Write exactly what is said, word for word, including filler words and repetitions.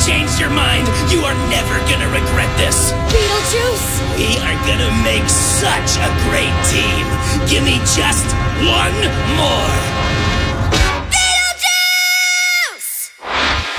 changed your mind. You are never gonna regret this. Beetlejuice! We are gonna make such a great team. Give me just one more.